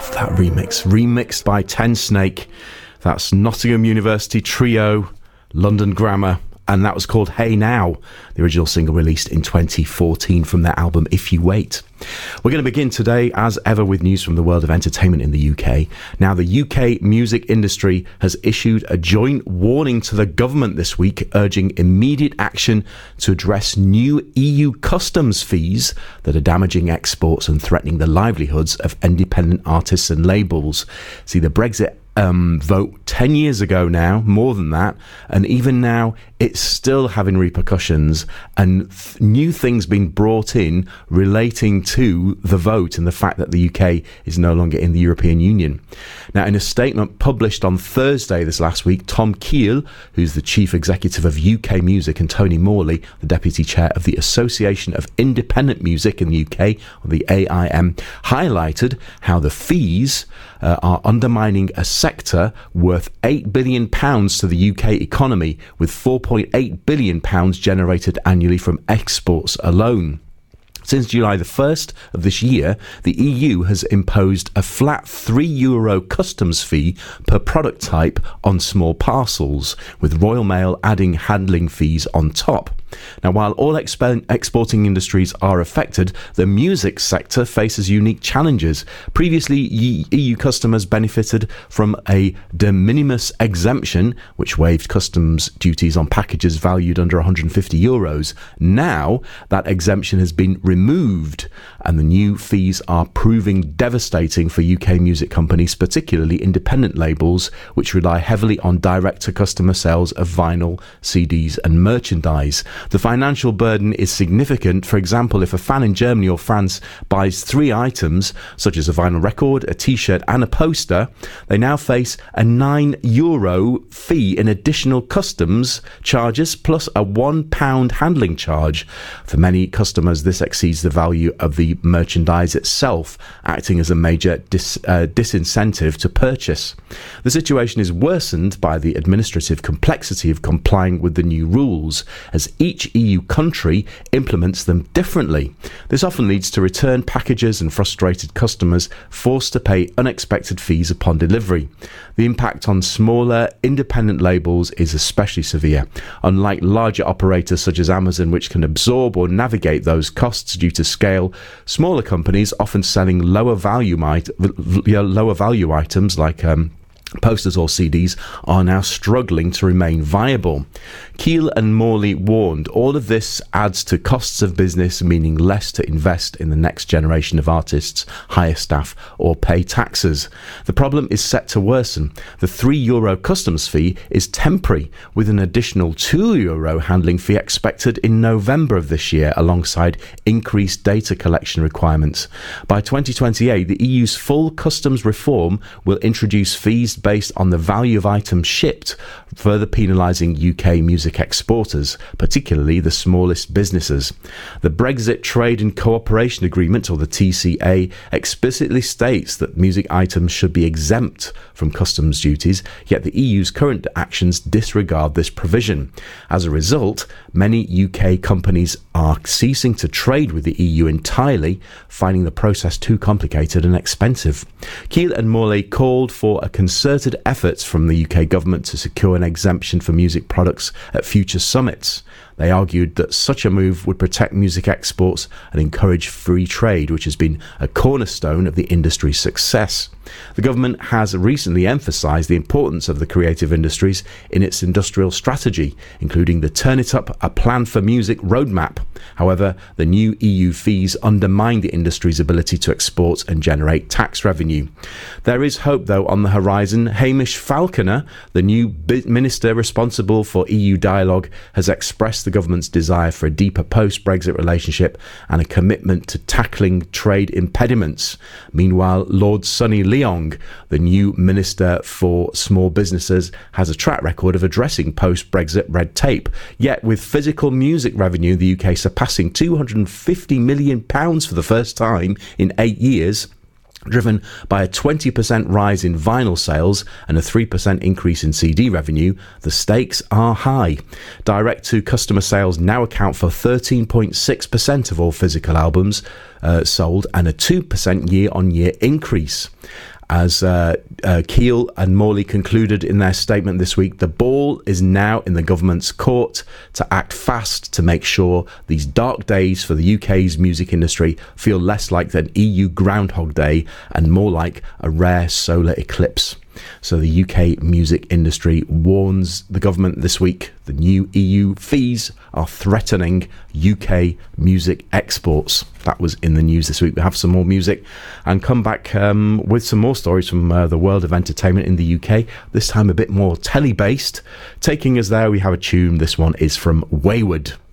That remixed by Ten Snake. That's Nottingham University Trio, London Grammar, and that was called Hey Now, the original single released in 2014 from their album If You Wait. We're going to begin today, as ever, with news from the world of entertainment in the UK. Now, the UK music industry has issued a joint warning to the government this week, urging immediate action to address new EU customs fees that are damaging exports and threatening the livelihoods of independent artists and labels. See, the Brexit vote 10 years ago now, more than that, and even now it's still having repercussions and new things being brought in relating to the vote and the fact that the UK is no longer in the European Union. Now, in a statement published on Thursday this last week, Tom Keel, who's the chief executive of UK Music, and Tony Morley, the deputy chair of the Association of Independent Music in the UK, or the AIM, highlighted how the fees are undermining a sector worth £8 billion to the UK economy, with £4.8 billion generated annually from exports alone. Since July the 1st of this year, the EU has imposed a flat €3 customs fee per product type on small parcels, with Royal Mail adding handling fees on top. Now, while all exporting industries are affected, the music sector faces unique challenges. Previously, EU customers benefited from a de minimis exemption, which waived customs duties on packages valued under €150. Now, that exemption has been removed, and the new fees are proving devastating for UK music companies, particularly independent labels, which rely heavily on direct-to-customer sales of vinyl, CDs and merchandise. The financial burden is significant. For example, if a fan in Germany or France buys 3 items, such as a vinyl record, a t-shirt and a poster, they now face a €9 fee in additional customs charges plus a £1 handling charge. For many customers, this exceeds the value of the merchandise itself, acting as a major disincentive to purchase. The situation is worsened by the administrative complexity of complying with the new rules, as each EU country implements them differently. This often leads to return packages and frustrated customers forced to pay unexpected fees upon delivery. The impact on smaller, independent labels is especially severe. Unlike larger operators such as Amazon, which can absorb or navigate those costs due to scale, smaller companies, often selling lower value items like posters or CDs, are now struggling to remain viable. Keel and Morley warned all of this adds to costs of business, meaning less to invest in the next generation of artists, hire staff or pay taxes. The problem is set to worsen. The €3 customs fee is temporary, with an additional €2 handling fee expected in November of this year, alongside increased data collection requirements. By 2028, the EU's full customs reform will introduce fees based on the value of items shipped, further penalising UK music exporters, particularly the smallest businesses. The Brexit Trade and Cooperation Agreement, or the TCA, explicitly states that music items should be exempt from customs duties, yet the EU's current actions disregard this provision. As a result, many UK companies are ceasing to trade with the EU entirely, finding the process too complicated and expensive. Keel and Morley called for a concerted efforts from the UK government to secure an exemption for music products at future summits. They argued that such a move would protect music exports and encourage free trade, which has been a cornerstone of the industry's success. The government has recently emphasised the importance of the creative industries in its industrial strategy, including the Turn It Up, a Plan for Music roadmap. However, the new EU fees undermine the industry's ability to export and generate tax revenue. There is hope, though, on the horizon. Hamish Falconer, the new minister responsible for EU dialogue, has expressed the government's desire for a deeper post-Brexit relationship and a commitment to tackling trade impediments. Meanwhile, Lord Sonny Leong, the new Minister for Small Businesses, has a track record of addressing post-Brexit red tape. Yet, with physical music revenue in the UK surpassing £250 million for the first time in 8 years, driven by a 20% rise in vinyl sales and a 3% increase in CD revenue, the stakes are high. Direct-to-customer sales now account for 13.6% of all physical albums sold, and a 2% year-on-year increase. As Keel and Morley concluded in their statement this week, the ball is now in the government's court to act fast to make sure these dark days for the UK's music industry feel less like an EU Groundhog Day and more like a rare solar eclipse. So the UK music industry warns the government this week the new EU fees are threatening UK music exports. That was in the news this week. We have some more music and come back with some more stories from the world of entertainment in the UK, this time a bit more telly-based. Taking us there, we have a tune. This one is from Wayward.